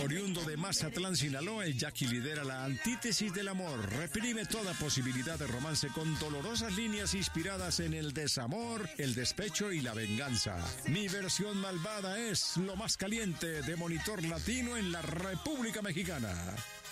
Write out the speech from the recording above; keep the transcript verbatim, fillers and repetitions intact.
Oriundo de Mazatlán, Sinaloa, el Jackie lidera la antítesis del amor. Reprime toda posibilidad de romance con dolorosas líneas inspiradas en el desamor, el despecho y la venganza. Mi versión malvada es lo más caliente de Monitor Latino en la República Mexicana.